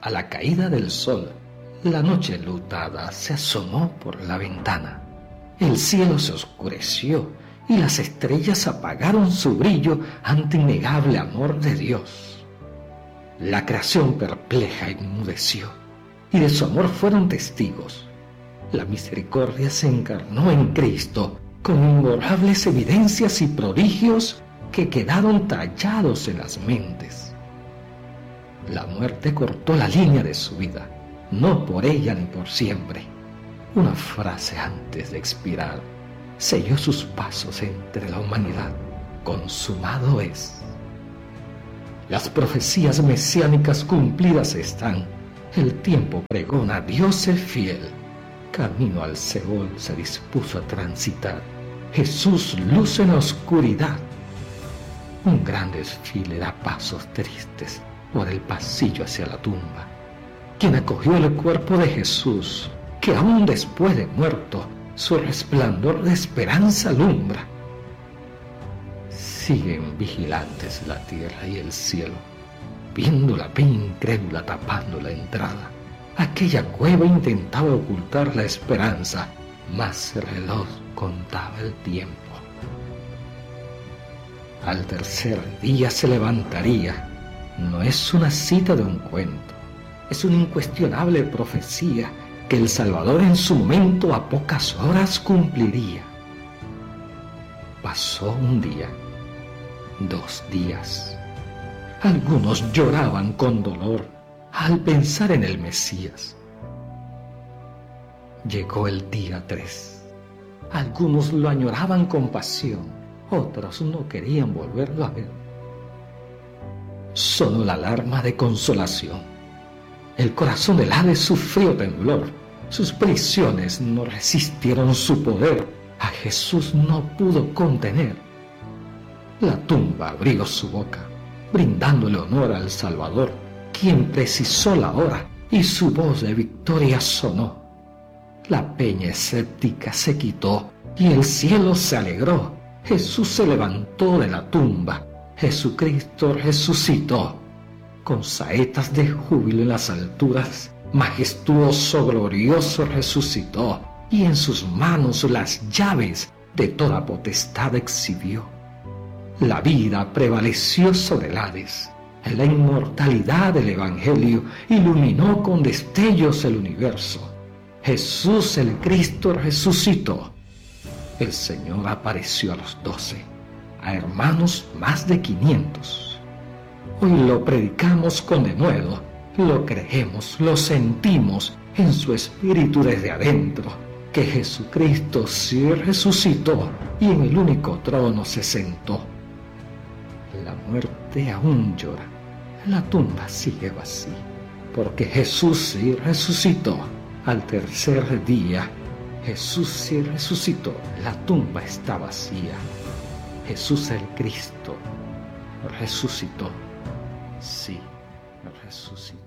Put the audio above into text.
A la caída del sol, la noche enlutada se asomó por la ventana. El cielo se oscureció y las estrellas apagaron su brillo ante innegable amor de Dios. La creación perpleja enmudeció y de su amor fueron testigos. La misericordia se encarnó en Cristo con inborrables evidencias y prodigios que quedaron tallados en las mentes. La muerte cortó la línea de su vida, no por ella ni por siempre. Una frase antes de expirar selló sus pasos entre la humanidad. Consumado es. Las profecías mesiánicas cumplidas están. El tiempo pregona, Dios es fiel. Camino al Seol se dispuso a transitar. Jesús luce en la oscuridad. Un gran desfile da pasos tristes por el pasillo hacia la tumba. Quien acogió el cuerpo de Jesús, que aún después de muerto, su resplandor de esperanza alumbra. Siguen vigilantes la tierra y el cielo, viendo la pena incrédula tapando la entrada. Aquella cueva intentaba ocultar la esperanza, mas el reloj contaba el tiempo. Al tercer día se levantaría. No es una cita de un cuento, es una incuestionable profecía que el Salvador en su momento a pocas horas cumpliría. Pasó un día, 2 días. Algunos lloraban con dolor al pensar en el Mesías. Llegó el día 3. Algunos lo añoraban con pasión, otros no querían volverlo a ver. Sonó la alarma de consolación. El corazón del Hades sufrió temblor. Sus prisiones no resistieron su poder. A Jesús no pudo contener. La tumba abrió su boca, brindándole honor al Salvador, quien precisó la hora y su voz de victoria sonó. La peña escéptica se quitó y el cielo se alegró. Jesús se levantó de la tumba. Jesucristo resucitó. Con saetas de júbilo en las alturas, majestuoso, glorioso resucitó, y en sus manos las llaves de toda potestad exhibió. La vida prevaleció sobre el Hades. La inmortalidad del Evangelio iluminó con destellos el universo. Jesús el Cristo resucitó. El Señor apareció a los 12. A hermanos más de 500. Hoy lo predicamos con denuedo, lo creemos, lo sentimos en su espíritu desde adentro, que Jesucristo sí resucitó y en el único trono se sentó. La muerte aún llora, la tumba sigue vacía, porque Jesús sí resucitó. Al tercer día, Jesús sí resucitó, la tumba está vacía. Jesús el Cristo resucitó, sí, resucitó.